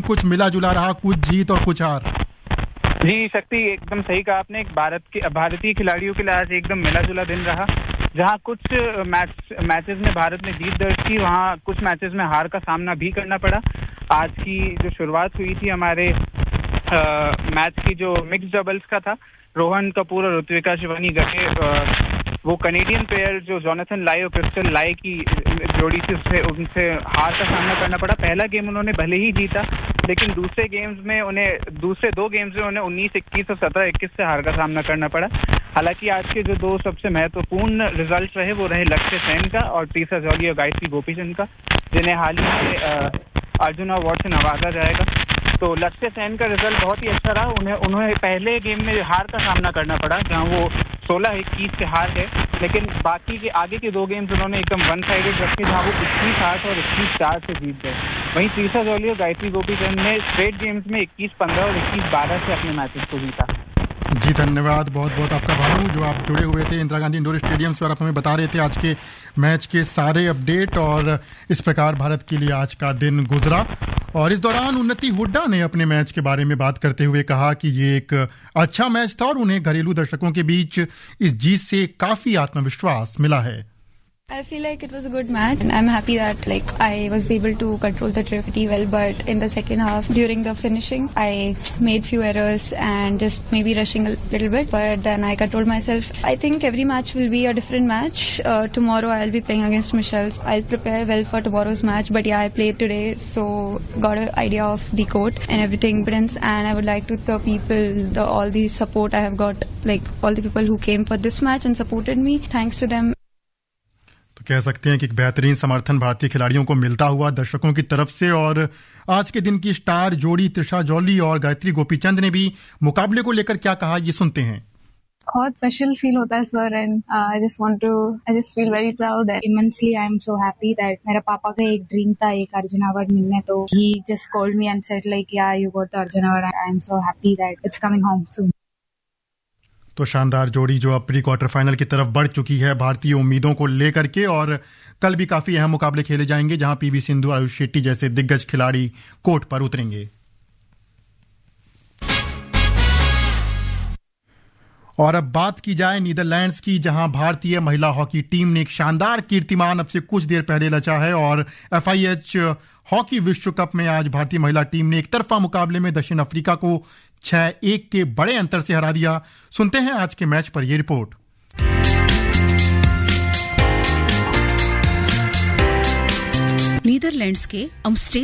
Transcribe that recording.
कुछ मिला जुला रहा, कुछ जीत और कुछ हार। जी शक्ति, एकदम सही कहा आपने। भारतीय खिलाड़ियों के लिए आज एकदम मिला जुला दिन रहा। जहां कुछ मैचेस में भारत ने जीत दर्ज की, वहां कुछ मैचेस में हार का सामना भी करना पड़ा। आज की जो शुरुआत हुई थी हमारे मैच की, जो मिक्स डबल्स का था, रोहन कपूर और ऋत्विका शिवानी गए, वो कनेडियन प्लेयर जो जोनाथन लाई और क्रिस्टल लाई की जोड़ी थी, उनसे हार का सामना करना पड़ा। पहला गेम उन्होंने भले ही जीता, लेकिन दूसरे दो गेम्स में उन्हें 19-21 और 17-21 से हार का सामना करना पड़ा। हालांकि आज के जो दो सबसे महत्वपूर्ण रिजल्ट रहे, वो रहे लक्ष्य सेन का और टीसा जॉली और गायत्री गोपीचंद का, जिन्हें हाल ही में अर्जुन अवार्ड से नवाजा जाएगा। तो लक्ष्य सेन का रिजल्ट बहुत ही अच्छा रहा। उन्हें पहले गेम में हार का सामना करना पड़ा, जहां वो 16-21 से हार गए, लेकिन बाकी के आगे के दो गेम्स उन्होंने एकदम वन साइडेड रखे, जहां वो 21-8 और 21-4 से जीत गए। वहीं टीसा जॉली और गायत्री गोपीचंद ने स्ट्रेट गेम्स में 21-15 और 21-12 से अपने मैचेस को जीता। जी धन्यवाद, बहुत बहुत आपका भानु, जो आप जुड़े हुए थे इंदिरा गांधी इंडोर स्टेडियम से और आप हमें बता रहे थे आज के मैच के सारे अपडेट। और इस प्रकार भारत के लिए आज का दिन गुजरा। और इस दौरान उन्नति हुड्डा ने अपने मैच के बारे में बात करते हुए कहा कि ये एक अच्छा मैच था और उन्हें घरेलू दर्शकों के बीच इस जीत से काफी आत्मविश्वास मिला है। I feel like it was a good match and I'm happy that I was able to control the tray pretty well, but in the second half during the finishing I made few errors and just maybe rushing a little bit, but then I controlled myself. I think every match will be a different match. Tomorrow I'll be playing against Michelle's. I'll prepare well for tomorrow's match, but yeah, I played today, so got an idea of the court and everything. And I would like to thank people, all the support I have got, all the people who came for this match and supported me. Thanks to them. तो कह सकते हैं कि एक बेहतरीन समर्थन भारतीय खिलाड़ियों को मिलता हुआ दर्शकों की तरफ से। और आज के दिन की स्टार जोड़ी टीसा जॉली और गायत्री गोपीचंद ने भी मुकाबले को लेकर क्या कहा, ये सुनते हैं। बहुत स्पेशल फील होता है sir, and I just feel very proud and immensely I am so happy that मेरा पापा का एक ड्रीम था एक अर्जुन अवार्ड मिलने, तो ही just called me and said या you got the Arjun award. I am so happy that it's coming home soon. तो शानदार जोड़ी जो अब प्री क्वार्टर फाइनल की तरफ बढ़ चुकी है भारतीय उम्मीदों को लेकर के। और कल भी काफी अहम मुकाबले खेले जाएंगे, जहां पीवी सिंधु, आयुष शेट्टी जैसे दिग्गज खिलाड़ी कोर्ट पर उतरेंगे। और अब बात की जाए नीदरलैंड्स की, जहां भारतीय महिला हॉकी टीम ने एक शानदार कीर्तिमान अब से कुछ देर पहले रचा है। और FIH हॉकी विश्व कप में आज भारतीय महिला टीम ने एक तरफा मुकाबले में दक्षिण अफ्रीका को 6-1 के बड़े अंतर से हरा दिया। सुनते हैं आज के मैच पर ये रिपोर्ट। नीदरलैंड्स के अम्स्टेल